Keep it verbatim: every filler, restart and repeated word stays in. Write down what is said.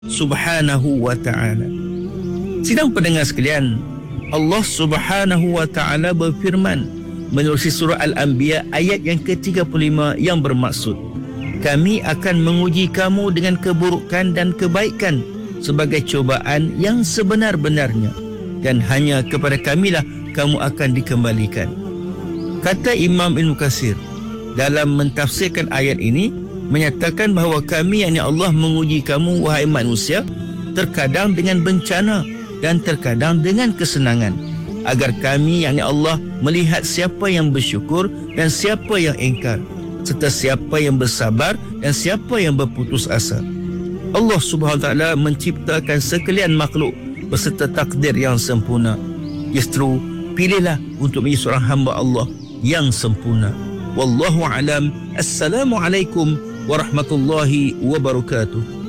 Subhanahu wa ta'ala. Sidang pendengar sekalian, Allah Subhanahu wa ta'ala berfirman menerusi surah Al-Anbiya ayat yang ke tiga puluh lima yang bermaksud, kami akan menguji kamu dengan keburukan dan kebaikan sebagai cubaan yang sebenar-benarnya, dan hanya kepada kamilah kamu akan dikembalikan. Kata Imam Ibn Katsir dalam mentafsirkan ayat ini, menyatakan bahawa kami, yakni Allah, menguji kamu wahai manusia terkadang dengan bencana dan terkadang dengan kesenangan, agar kami, yakni Allah, melihat siapa yang bersyukur dan siapa yang ingkar, serta siapa yang bersabar dan siapa yang berputus asa. Allah Subhanahu Wa Taala menciptakan sekalian makhluk beserta takdir yang sempurna. Justru pilihlah untuk menjadi seorang hamba Allah yang sempurna. Wallahu alam. Assalamualaikum warahmatullahi wabarakatuh.